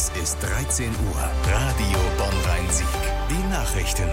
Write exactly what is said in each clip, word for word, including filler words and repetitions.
Es ist dreizehn Uhr. Radio Bonn-Rhein-Sieg. Die Nachrichten.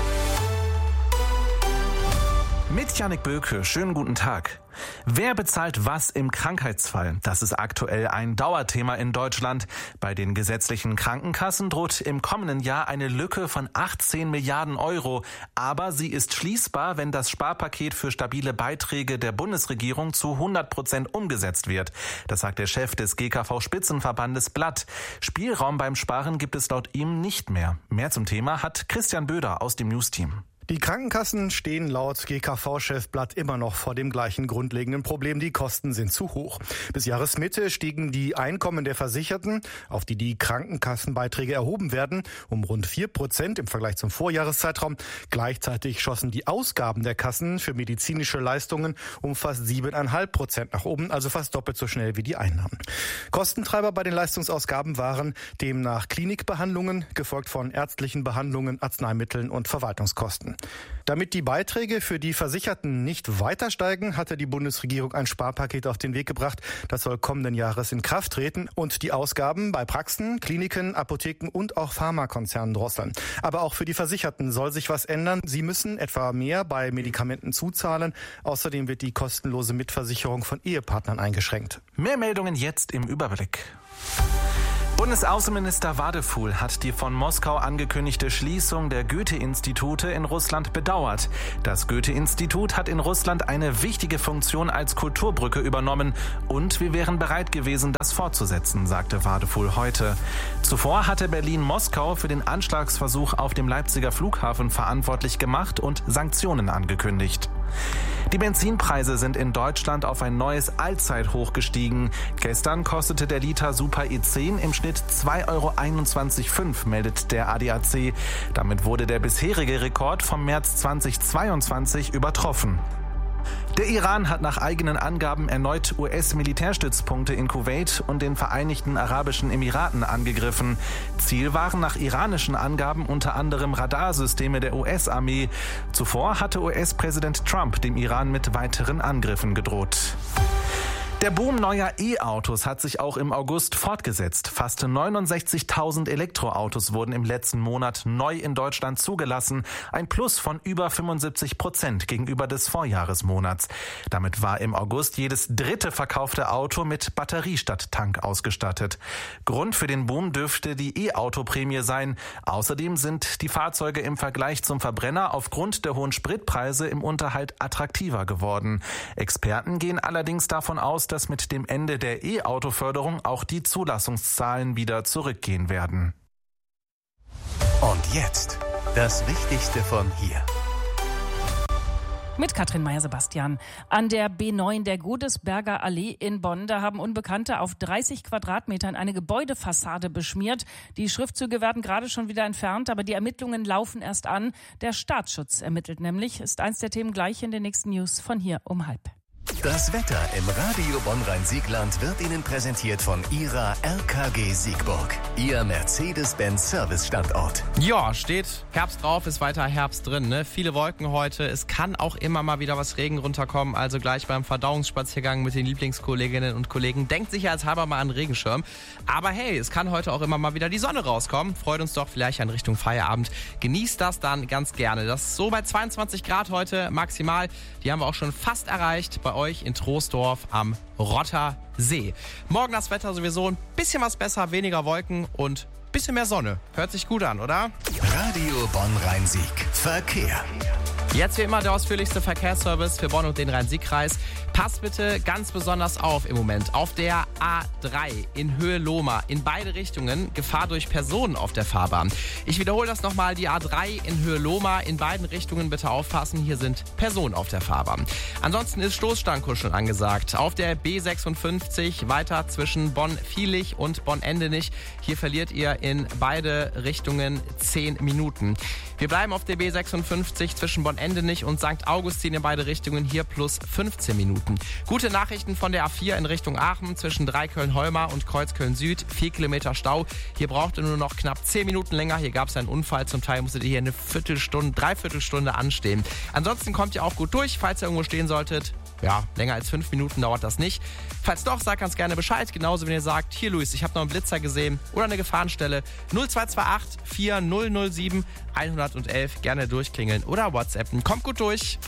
Mit Jannik Böke, schönen guten Tag. Wer bezahlt was im Krankheitsfall? Das ist aktuell ein Dauerthema in Deutschland. Bei den gesetzlichen Krankenkassen droht im kommenden Jahr eine Lücke von achtzehn Milliarden Euro. Aber sie ist schließbar, wenn das Sparpaket für stabile Beiträge der Bundesregierung zu hundert Prozent umgesetzt wird. Das sagt der Chef des G K V-Spitzenverbandes Blatt. Spielraum beim Sparen gibt es laut ihm nicht mehr. Mehr zum Thema hat Christian Böder aus dem News-Team. Die Krankenkassen stehen laut G K V-Chef Blatt immer noch vor dem gleichen grundlegenden Problem. Die Kosten sind zu hoch. Bis Jahresmitte stiegen die Einkommen der Versicherten, auf die die Krankenkassenbeiträge erhoben werden, um rund vier Prozent im Vergleich zum Vorjahreszeitraum. Gleichzeitig schossen die Ausgaben der Kassen für medizinische Leistungen um fast sieben Komma fünf Prozent nach oben, also fast doppelt so schnell wie die Einnahmen. Kostentreiber bei den Leistungsausgaben waren demnach Klinikbehandlungen, gefolgt von ärztlichen Behandlungen, Arzneimitteln und Verwaltungskosten. Damit die Beiträge für die Versicherten nicht weiter steigen, hatte die Bundesregierung ein Sparpaket auf den Weg gebracht. Das soll kommenden Jahres in Kraft treten und die Ausgaben bei Praxen, Kliniken, Apotheken und auch Pharmakonzernen drosseln. Aber auch für die Versicherten soll sich was ändern. Sie müssen etwa mehr bei Medikamenten zuzahlen. Außerdem wird die kostenlose Mitversicherung von Ehepartnern eingeschränkt. Mehr Meldungen jetzt im Überblick. Bundesaußenminister Wadefuhl hat die von Moskau angekündigte Schließung der Goethe-Institute in Russland bedauert. Das Goethe-Institut hat in Russland eine wichtige Funktion als Kulturbrücke übernommen und wir wären bereit gewesen, das fortzusetzen, sagte Wadefuhl heute. Zuvor hatte Berlin Moskau für den Anschlagsversuch auf dem Leipziger Flughafen verantwortlich gemacht und Sanktionen angekündigt. Die Benzinpreise sind in Deutschland auf ein neues Allzeithoch gestiegen. Gestern kostete der Liter Super E zehn im Schnitt zwei Euro einundzwanzig Komma fünf, meldet der A D A C. Damit wurde der bisherige Rekord vom März zweitausendzweiundzwanzig übertroffen. Der Iran hat nach eigenen Angaben erneut U S-Militärstützpunkte in Kuwait und den Vereinigten Arabischen Emiraten angegriffen. Ziel waren nach iranischen Angaben unter anderem Radarsysteme der U S-Armee. Zuvor hatte U S-Präsident Trump dem Iran mit weiteren Angriffen gedroht. Der Boom neuer E-Autos hat sich auch im August fortgesetzt. Fast neunundsechzigtausend Elektroautos wurden im letzten Monat neu in Deutschland zugelassen. Ein Plus von über fünfundsiebzig Prozent gegenüber des Vorjahresmonats. Damit war im August jedes dritte verkaufte Auto mit Batterie statt Tank ausgestattet. Grund für den Boom dürfte die E-Auto-Prämie sein. Außerdem sind die Fahrzeuge im Vergleich zum Verbrenner aufgrund der hohen Spritpreise im Unterhalt attraktiver geworden. Experten gehen allerdings davon aus, dass mit dem Ende der E-Auto-Förderung auch die Zulassungszahlen wieder zurückgehen werden. Und jetzt das Wichtigste von hier. Mit Katrin Meyer-Sebastian. An der B neun der Godesberger Allee in Bonn, da haben Unbekannte auf dreißig Quadratmetern eine Gebäudefassade beschmiert. Die Schriftzüge werden gerade schon wieder entfernt, aber die Ermittlungen laufen erst an. Der Staatsschutz ermittelt nämlich, ist eins der Themen gleich in den nächsten News von hier um halb. Das Wetter im Radio Bonn-Rhein-Siegland wird Ihnen präsentiert von Ihrer R K G Siegburg, Ihr Mercedes-Benz-Service-Standort. Ja, steht Herbst drauf, ist weiter Herbst drin, ne? Viele Wolken heute. Es kann auch immer mal wieder was Regen runterkommen, also gleich beim Verdauungsspaziergang mit den Lieblingskolleginnen und Kollegen. Denkt sicherheitshalber mal an den Regenschirm. Aber hey, es kann heute auch immer mal wieder die Sonne rauskommen. Freut uns doch vielleicht in Richtung Feierabend. Genießt das dann ganz gerne. Das ist so bei zweiundzwanzig Grad heute maximal. Die haben wir auch schon fast erreicht bei euch in Troisdorf am Rotter See. Morgen das Wetter sowieso ein bisschen was besser, weniger Wolken und ein bisschen mehr Sonne. Hört sich gut an, oder? Radio Bonn-Rhein-Sieg. Verkehr. Jetzt wie immer der ausführlichste Verkehrsservice für Bonn und den Rhein-Sieg-Kreis. Passt bitte ganz besonders auf im Moment. Auf der A drei in Höhe Lohmar in beide Richtungen Gefahr durch Personen auf der Fahrbahn. Ich wiederhole das nochmal. Die A drei in Höhe Lohmar in beiden Richtungen bitte aufpassen. Hier sind Personen auf der Fahrbahn. Ansonsten ist Stoßstangenkuscheln angesagt. Auf der B sechsundfünfzig weiter zwischen Bonn-Viehlich und Bonn-Endenich. Hier verliert ihr in beide Richtungen zehn Minuten. Wir bleiben auf der B sechsundfünfzig zwischen Bonn-Endenich und Sankt Augustin in beide Richtungen, hier plus fünfzehn Minuten. Gute Nachrichten von der A vier in Richtung Aachen zwischen Dreiköln-Holmar und Kreuzköln-Süd, vier Kilometer Stau. Hier braucht ihr nur noch knapp zehn Minuten länger. Hier gab es einen Unfall, zum Teil musstet ihr hier eine Viertelstunde, Dreiviertelstunde anstehen. Ansonsten kommt ihr auch gut durch, falls ihr irgendwo stehen solltet. ja, länger als fünf Minuten dauert das nicht. Falls doch, sag ganz gerne Bescheid. Genauso, wenn ihr sagt, hier Luis, ich habe noch einen Blitzer gesehen oder eine Gefahrenstelle. null zwei zwei acht vier null null sieben eins eins eins. Gerne durchklingeln oder WhatsAppen. Kommt gut durch.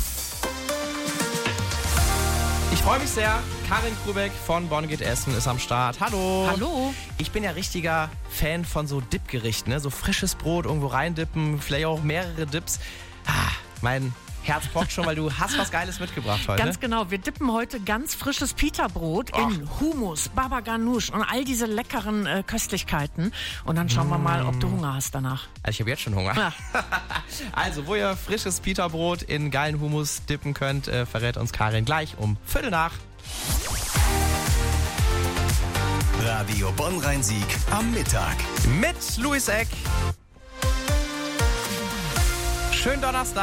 Ich freue mich sehr. Karin Krubeck von Bonn geht Essen ist am Start. Hallo. Hallo. Ich bin ja richtiger Fan von so Dip-Gerichten, ne? So frisches Brot irgendwo reindippen, vielleicht auch mehrere Dips. Ah, mein Herz pocht schon, weil du hast was Geiles mitgebracht heute. Ganz genau. Wir dippen heute ganz frisches Pita-Brot in Hummus, Baba Ganoush und all diese leckeren äh, Köstlichkeiten. Und dann schauen wir mal, ob du Hunger hast danach. Also ich habe jetzt schon Hunger. Ja. Also, wo ihr frisches Pita-Brot in geilen Hummus dippen könnt, äh, verrät uns Karin gleich um Viertel nach. Radio Bonn-Rhein-Sieg am Mittag. Mit Luis Eck. Schönen Donnerstag.